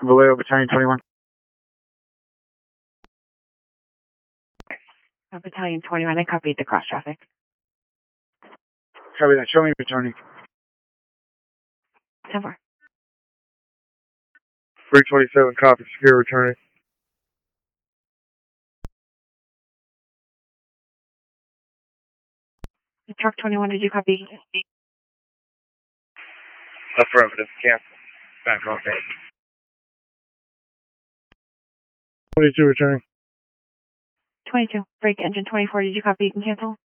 Vallejo Battalion 21. Battalion 21, I copied the cross traffic. Copy that. Show me returning. 10-4. 327, copy. Secure returning. Truck 21, did you copy? Affirmative. Cancel. Back on base. 22 returning. 22, break engine 24, did you copy and cancel?